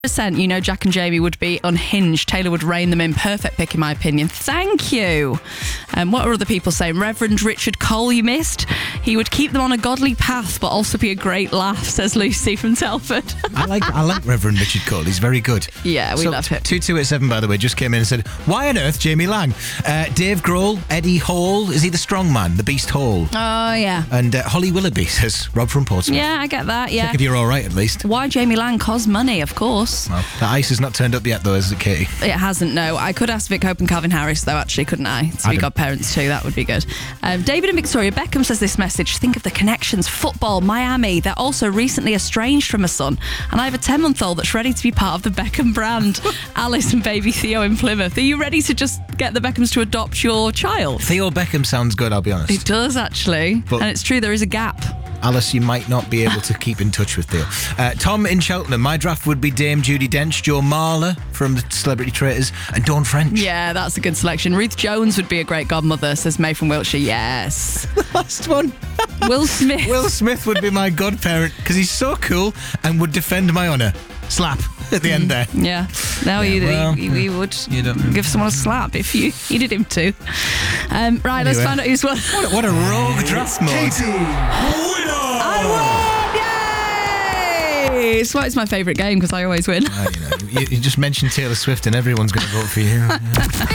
You know, Jack and Jamie would be unhinged. Taylor would rein them in. Perfect pick, in my opinion. Thank you. What are other people saying? Reverend Richard Cole, you missed. He would keep them on a godly path, but also be a great laugh, says Lucy from Telford. I like Reverend Richard Cole. He's very good. Yeah, we love him. 2287, by the way, just came in and said, why on earth Jamie Lang? Dave Grohl, Eddie Hall. Is he the strong man? The Beast Hall? Oh, yeah. And Holly Willoughby, says Rob from Portsmouth. Yeah, I get that, yeah. Check if you're all right, at least. Why Jamie Lang? Cause money, of course. Well, the ice has not turned up yet, though, has it, Katie? It hasn't, no. I could ask Vic Hope and Calvin Harris, though, actually, couldn't I? To be godparents, too. That would be good. David and Victoria Beckham says this message. Think of the connections. Football, Miami. They're also recently estranged from a son. And I have a 10-month-old that's ready to be part of the Beckham brand. Alice and baby Theo in Plymouth. Are you ready to just get the Beckhams to adopt your child? Theo Beckham sounds good, I'll be honest. It does, actually. But and it's true, there is a gap. Alice, you might not be able to keep in touch with Theo. Tom in Cheltenham. My draft would be Dame Judi Dench, Joe Marler from the Celebrity Traitors, and Dawn French. Yeah, that's a good selection. Ruth Jones would be a great godmother, says May from Wiltshire. Yes. The last one. Will Smith. Will Smith would be my godparent because he's so cool and would defend my honour. Slap at the end there. Yeah. No, he would give someone a slap if you needed him to. Right, let's find out who's won. What a rogue draft mode. Katie, winner! I won! Yay! It's my favourite game because I always win. You just mentioned Taylor Swift and everyone's going to vote for you.